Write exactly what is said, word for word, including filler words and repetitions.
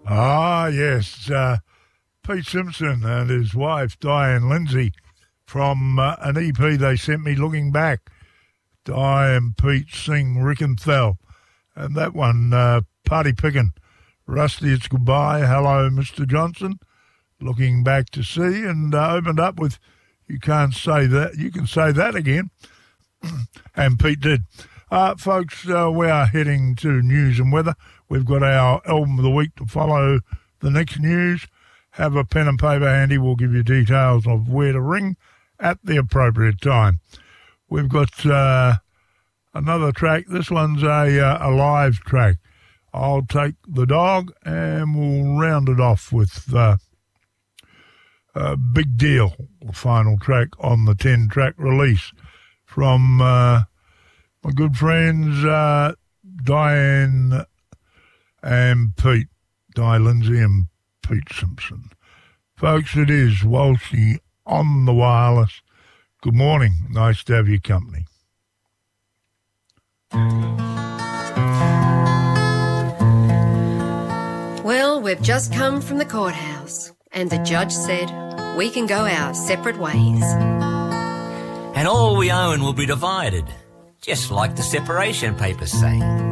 Ah, yes. Uh, Pete Simpson and his wife, Diane Lindsay, from uh, an E P they sent me, Looking Back. Di and Pete sing Rickenthal. And that one, uh, Party Pickin'. Rusty, it's goodbye. Hello, Mister Johnson. Looking back to see, and uh, opened up with, you can't say that. You can say that again. And Pete did. Uh, folks, uh, we are heading to news and weather. We've got our album of the week to follow the next news. Have a pen and paper handy. We'll give you details of where to ring at the appropriate time. We've got uh, another track. This one's a, uh, a live track. I'll take the dog and we'll round it off with uh, a Big Deal, the final track on the ten-track release from uh, my good friends uh, Diane and Pete, Di Lindsay and Pete Simpson. Folks, it is Walshy on the wireless. Good morning. Nice to have your company. Well, we've just come from the courthouse, and the judge said we can go our separate ways. And all we own will be divided, just like the separation papers say.